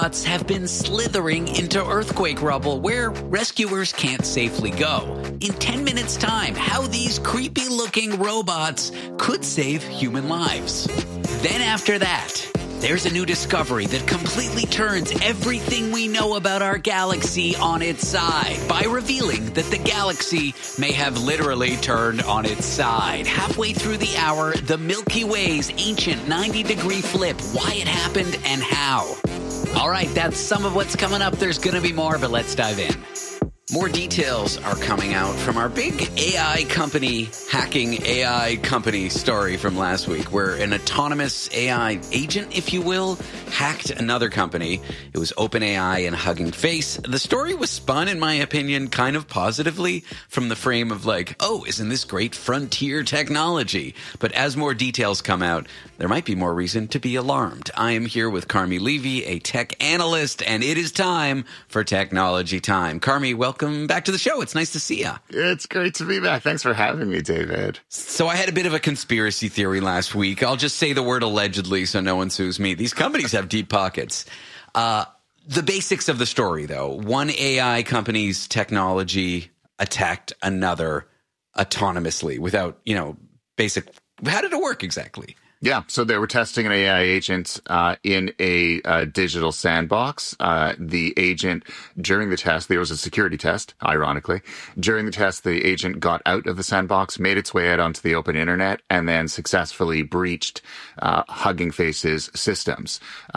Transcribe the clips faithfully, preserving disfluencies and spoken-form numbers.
Robots have been slithering into earthquake rubble where rescuers can't safely go. In ten minutes' time, how these creepy-looking robots could save human lives. Then after that, there's a new discovery that completely turns everything we know about our galaxy on its side by revealing that the galaxy may have literally turned on its side. Halfway through the hour, the Milky Way's ancient ninety-degree flip, why it happened and how. All right, that's some of what's coming up. There's going to be more, but let's dive in. More details are coming out from our big A I company, hacking A I company story from last week, where an autonomous A I agent, if you will, hacked another company. It was OpenAI and Hugging Face. The story was spun, in my opinion, kind of positively from the frame of like, oh, isn't this great frontier technology? But as more details come out, there might be more reason to be alarmed. I am here with Carmi Levy, a tech analyst, and it is time for Technology Time. Carmi, welcome back to the show. It's nice to see you. It's great to be back. Thanks for having me, David. So I had a bit of a conspiracy theory last week. I'll just say the word allegedly so no one sues me. These companies have deep pockets. Uh, the basics of the story, though. One A I company's technology attacked another autonomously without, you know, basic... How did it work exactly? Yeah, so they were testing an A I agent uh, in a uh, digital sandbox. Uh, the agent, during the test, there was a security test, ironically. During the test, the agent got out of the sandbox, made its way out onto the open internet, and then successfully breached uh, Hugging Face's systems.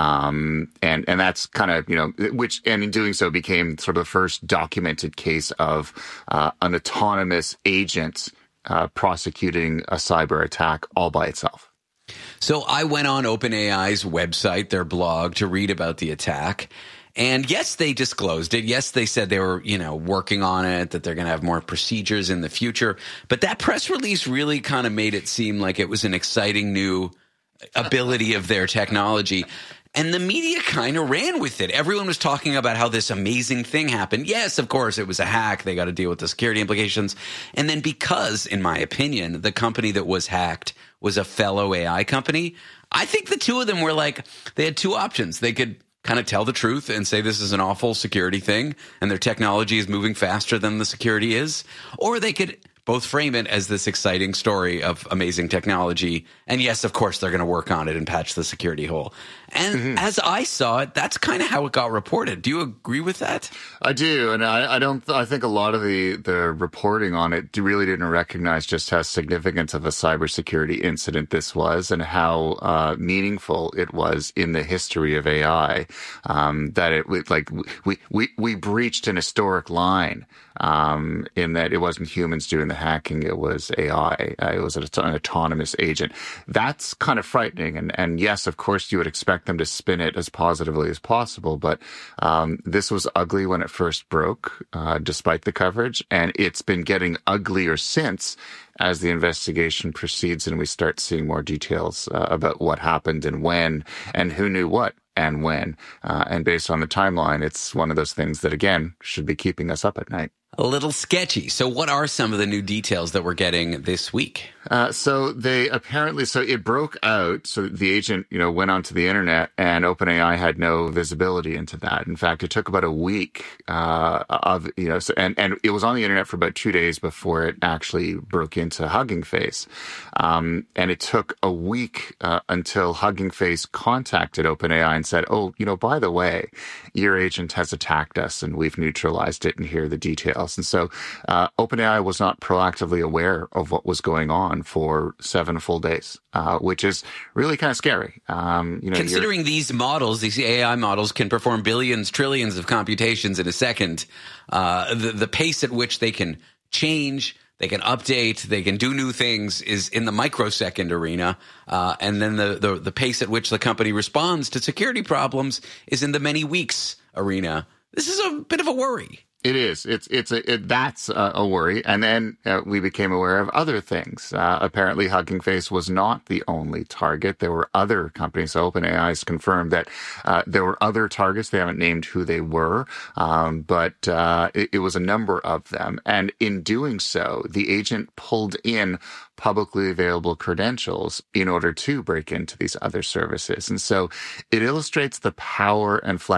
Um, and, and that's kind of, you know, which, and in doing so became sort of the first documented case of uh, an autonomous agent uh, prosecuting a cyber attack all by itself. So I went on OpenAI's website, their blog, to read about the attack. And yes, they disclosed it. Yes, they said they were, you know, working on it, that they're going to have more procedures in the future. But that press release really kind of made it seem like it was an exciting new ability of their technology. And the media kind of ran with it. Everyone was talking about how this amazing thing happened. Yes, of course, it was a hack. They got to deal with the security implications. And then because, in my opinion, the company that was hacked was a fellow A I company, I think the two of them were like, they had two options. They could kind of tell the truth and say this is an awful security thing and their technology is moving faster than the security is. Or they could both frame it as this exciting story of amazing technology. And yes, of course, they're going to work on it and patch the security hole. And mm-hmm. as I saw it, that's kind of how it got reported. Do you agree with that? I do. And I, I don't, I think a lot of the, the reporting on it really didn't recognize just how significant of a cybersecurity incident this was and how uh, meaningful it was in the history of A I. Um, that it, like, we, we, we breached an historic line. Um, in that it wasn't humans doing the hacking, it was A I. Uh, it was an, an autonomous agent. That's kind of frightening. And, and yes, of course, you would expect them to spin it as positively as possible. But um, this was ugly when it first broke, uh, despite the coverage. And it's been getting uglier since as the investigation proceeds and we start seeing more details uh, about what happened and when and who knew what and when. Uh, and based on the timeline, it's one of those things that, again, should be keeping us up at night. A little sketchy. So what are some of the new details that we're getting this week? Uh, so they apparently, so it broke out. So the agent, you know, went onto the internet and OpenAI had no visibility into that. In fact, it took about a week, uh, of, you know, so, and, and it was on the internet for about two days before it actually broke into Hugging Face. Um, and it took a week, uh, until Hugging Face contacted OpenAI and said, oh, you know, by the way, your agent has attacked us and we've neutralized it and here are the details. And so, uh, OpenAI was not proactively aware of what was going on for seven full days, uh, which is really kind of scary. Um, you know, considering these models, these A I models can perform billions, trillions of computations in a second, uh, the, the pace at which they can change, they can update, they can do new things is in the microsecond arena. Uh, and then the, the, the pace at which the company responds to security problems is in the many weeks arena. This is a bit of a worry. It is. It's it's a, it, that's a, a worry. And then uh, we became aware of other things. Uh, apparently, Hugging Face was not the only target. There were other companies. So OpenAI has confirmed that uh, there were other targets. They haven't named who they were, um, but uh, it, it was a number of them. And in doing so, the agent pulled in publicly available credentials in order to break into these other services. And so it illustrates the power and flexibility